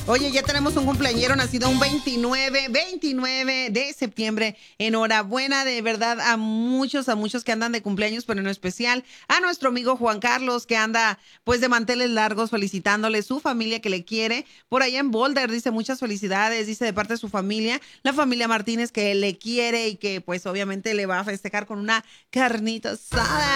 Oye, ya tenemos un cumpleañero nacido un 29 de septiembre. Enhorabuena de verdad a muchos que andan de cumpleaños, pero en especial a nuestro amigo Juan Carlos, que anda pues de manteles largos felicitándole, su familia que le quiere. Por allá en Boulder dice muchas felicidades, dice de parte de su familia, la familia Martínez que le quiere y que pues obviamente le va a festejar con una carnita asada.